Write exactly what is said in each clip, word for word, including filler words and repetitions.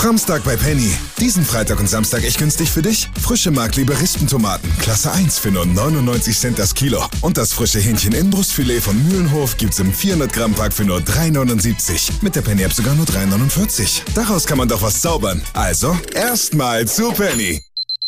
Samstag bei Penny. Diesen Freitag und Samstag echt günstig für dich. Frische Markliebe Rispentomaten, Klasse eins für nur neunundneunzig Cent das Kilo. Und das frische Hähnchen Inbrustfilet von Mühlenhof gibt's im vierhundert Gramm Pack für nur drei neunundsiebzig. Mit der Penny App sogar nur drei neunundvierzig. Daraus kann man doch was zaubern. Also, erstmal zu Penny.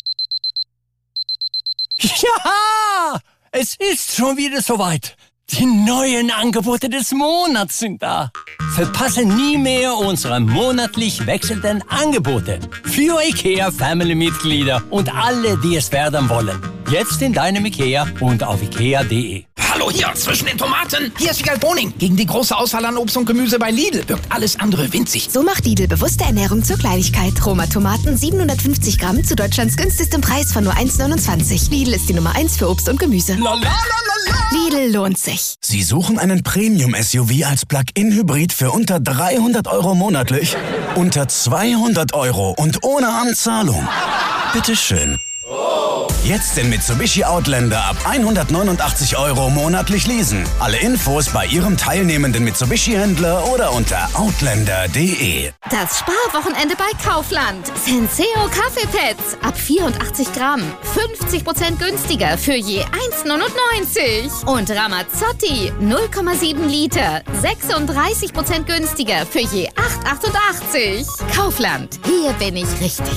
Ja, es ist schon wieder soweit. Die neuen Angebote des Monats sind da. Verpasse nie mehr unsere monatlich wechselnden Angebote. Für IKEA-Family-Mitglieder und alle, die es werden wollen. Jetzt in deinem IKEA und auf ikea punkt de. Hallo hier, zwischen den Tomaten. Hier ist Wiegald Boning. Gegen die große Auswahl an Obst und Gemüse bei Lidl wirkt alles andere winzig. So macht Lidl bewusste Ernährung zur Kleinigkeit. Roma Tomaten siebenhundertfünfzig Gramm zu Deutschlands günstigstem Preis von nur eins neunundzwanzig. Lidl ist die Nummer eins für Obst und Gemüse. La, la, la, la, la. Lidl lohnt sich. Sie suchen einen Premium-S U V als Plug-in-Hybrid für unter dreihundert Euro monatlich? Unter zweihundert Euro und ohne Anzahlung? Bitteschön. Jetzt den Mitsubishi Outlander ab hundertneunundachtzig Euro monatlich leasen. Alle Infos bei Ihrem teilnehmenden Mitsubishi-Händler oder unter outlander punkt de. Das Sparwochenende bei Kaufland. Senseo Kaffeepads ab vierundachtzig Gramm. fünfzig Prozent günstiger für je eins neunundneunzig. Und Ramazzotti null Komma sieben Liter. sechsunddreißig Prozent günstiger für je acht achtundachtzig. Kaufland. Hier bin ich richtig.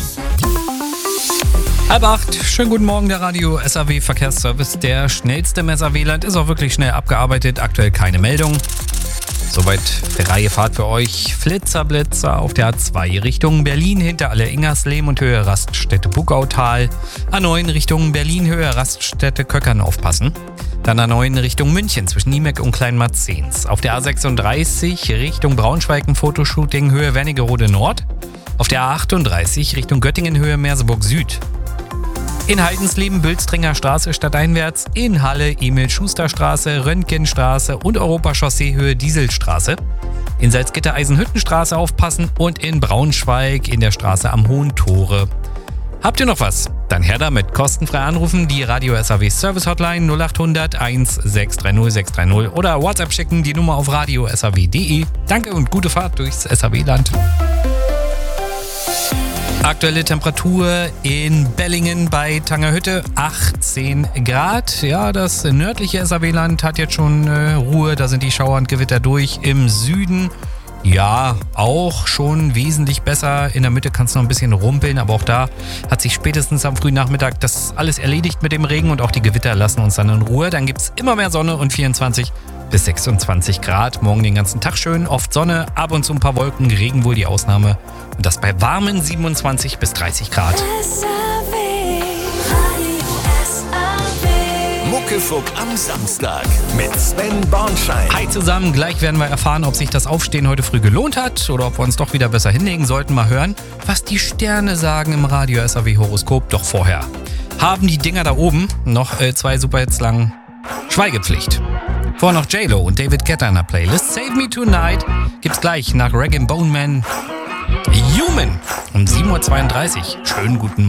Halb acht, schönen guten Morgen, der Radio S A W Verkehrsservice. Der schnellste im S A W-Land ist auch wirklich schnell abgearbeitet, aktuell keine Meldung. Soweit freie Fahrt für euch. Flitzerblitzer auf der A zwei Richtung Berlin hinter Aller-Ingerslehm und Höhe Raststätte Bugautal. A neun Richtung Berlin Höhe Raststätte Köckern aufpassen. Dann A neun Richtung München zwischen Niemeck und Kleinmarzens. Auf der A sechsunddreißig Richtung Braunschweig ein Fotoshooting Höhe Wernigerode Nord. Auf der A achtunddreißig Richtung Göttingen Höhe Merseburg Süd. In Heidensleben, Bülstringer Straße stadteinwärts, in Halle, Emil-Schuster-Straße, Röntgenstraße und Europachaussee Höhe Dieselstraße. In Salzgitter Eisenhüttenstraße aufpassen und in Braunschweig in der Straße am Hohen Tore. Habt ihr noch was? Dann her damit. Kostenfrei anrufen, die Radio S A W Service Hotline null achthundert eins sechs drei null sechs drei null oder WhatsApp schicken, die Nummer auf radio punkt s a w punkt de. Danke und gute Fahrt durchs S A W-Land. Aktuelle Temperatur in Bellingen bei Tangerhütte achtzehn Grad. Ja, das nördliche S A W-Land hat jetzt schon äh, Ruhe. Da sind die Schauer und Gewitter durch. Im Süden, ja, auch schon wesentlich besser. In der Mitte kann es noch ein bisschen rumpeln, aber auch da hat sich spätestens am frühen Nachmittag das alles erledigt mit dem Regen und auch die Gewitter lassen uns dann in Ruhe. Dann gibt es immer mehr Sonne und vierundzwanzig bis sechsundzwanzig Grad. Morgen den ganzen Tag schön, oft Sonne, ab und zu ein paar Wolken, Regen wohl die Ausnahme. Und das bei warmen siebenundzwanzig bis dreißig Grad. Muckefuck am Samstag mit Sven Bornschein. Hi zusammen, gleich werden wir erfahren, ob sich das Aufstehen heute früh gelohnt hat oder ob wir uns doch wieder besser hinlegen sollten. Mal hören, was die Sterne sagen im Radio S A W Horoskop. Doch vorher haben die Dinger da oben noch äh, zwei Superhits lang Schweigepflicht. Vorher noch J Lo und David Guetta in der Playlist. Save Me Tonight gibt's gleich nach Rag and Bone Man. Human um sieben Uhr zweiunddreißig. Schönen guten Morgen.